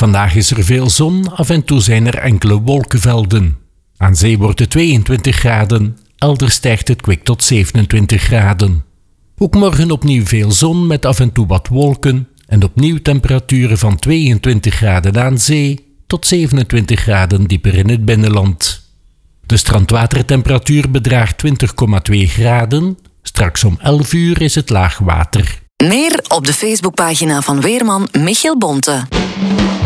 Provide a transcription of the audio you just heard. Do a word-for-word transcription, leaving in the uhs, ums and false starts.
Vandaag is er veel zon, af en toe zijn er enkele wolkenvelden. Aan zee wordt het tweeëntwintig graden, elders stijgt het kwik tot zevenentwintig graden. Ook morgen opnieuw veel zon met af en toe wat wolken en opnieuw temperaturen van tweeëntwintig graden aan zee tot zevenentwintig graden dieper in het binnenland. De strandwatertemperatuur bedraagt twintig komma twee graden, straks om elf uur is het laag water. Meer op de Facebookpagina van weerman Michiel Bonte.